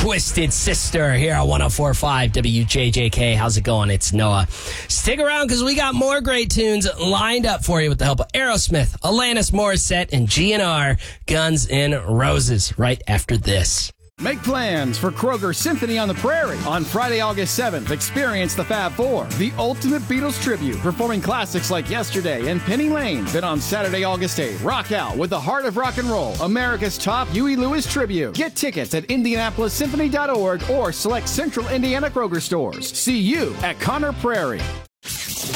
Twisted Sister here on 104.5 WJJK. How's it going? It's Noah. Stick around because we got more great tunes lined up for you with the help of Aerosmith, Alanis Morissette, and GNR, Guns N' Roses, right after this. Make plans for Kroger Symphony on the Prairie on Friday, August 7th. Experience the Fab Four, the ultimate Beatles tribute, performing classics like Yesterday and Penny Lane. Then on Saturday, August 8th, rock out with the Heart of Rock and Roll, America's top Huey Lewis tribute. Get tickets at IndianapolisSymphony.org or select Central Indiana Kroger stores. See you at Conner Prairie.